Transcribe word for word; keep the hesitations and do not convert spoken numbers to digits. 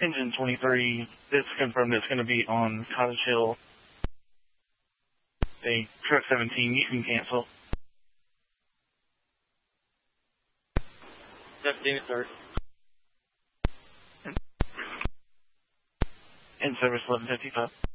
Engine twenty-three, this confirmed it's going to be on Cottage Hill. A truck seventeen, you can cancel. seventeen to start. In service eleven fifty-five.